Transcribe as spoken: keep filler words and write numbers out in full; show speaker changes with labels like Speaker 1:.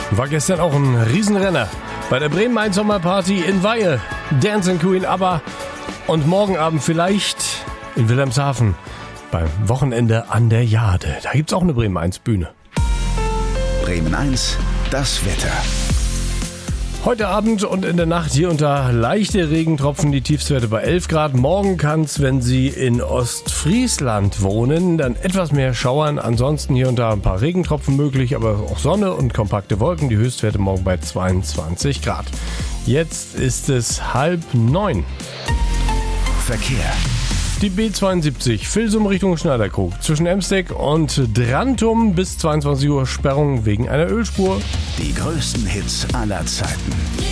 Speaker 1: War gestern auch ein Riesenrenner. Bei der Bremen-Main Sommerparty in Weihe. Dancing Queen ABBA. Und morgen Abend vielleicht in Wilhelmshaven beim Wochenende an der Jade. Da gibt's auch eine Bremen eins Bühne.
Speaker 2: Bremen eins, das Wetter.
Speaker 1: Heute Abend und in der Nacht hier unter leichte Regentropfen, die Tiefstwerte bei elf Grad. Morgen kann es, wenn Sie in Ostfriesland wohnen, dann etwas mehr schauern. Ansonsten hier unter ein paar Regentropfen möglich, aber auch Sonne und kompakte Wolken. Die Höchstwerte morgen bei zweiundzwanzig Grad. Jetzt ist es halb neun.
Speaker 2: Verkehr.
Speaker 1: Die B zweiundsiebzig, Vilsum Richtung Schneiderkrug. Zwischen Emsteg und Drantum bis zweiundzwanzig Uhr Sperrung wegen einer Ölspur.
Speaker 2: Die größten Hits aller Zeiten.